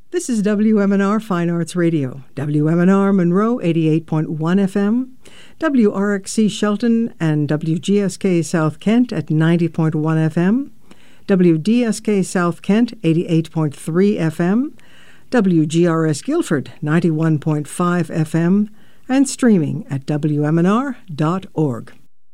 This is WMNR Fine Arts Radio, WMNR Monroe 88.1 FM, WRXC Shelton and WGSK South Kent at 90.1 FM, WDSK South Kent 88.3 FM, WGRS Guilford 91.5 FM, and streaming at WMNR.org.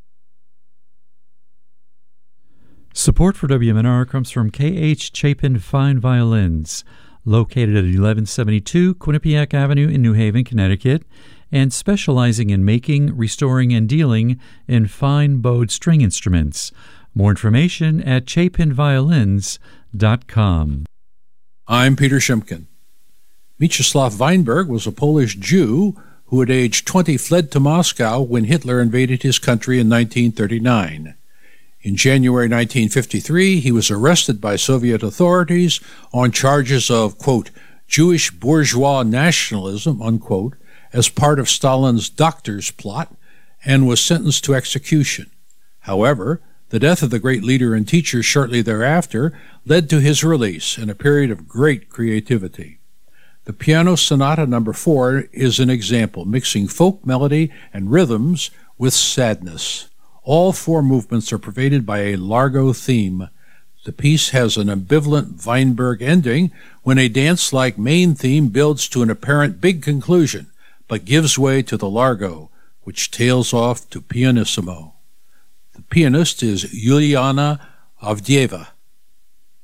Support for WMNR comes from K.H. Chapin Fine Violins, located at 1172 Quinnipiac Avenue in New Haven, Connecticut, and specializing in making, restoring, and dealing in fine bowed string instruments. More information at chapinviolins.com. I'm Peter Shimkin. Mieczysław Weinberg was a Polish Jew who at age 20 fled to Moscow when Hitler invaded his country in 1939. In January 1953, he was arrested by Soviet authorities on charges of, quote, Jewish bourgeois nationalism, unquote, as part of Stalin's Doctors' plot, and was sentenced to execution. However, the death of the great leader and teacher shortly thereafter led to his release in a period of great creativity. The Piano Sonata No. 4 is an example, mixing folk melody and rhythms with sadness. All four movements are pervaded by a largo theme. The piece has an ambivalent Weinberg ending when a dance-like main theme builds to an apparent big conclusion, but gives way to the largo, which tails off to pianissimo. The pianist is Yuliana Avdieva.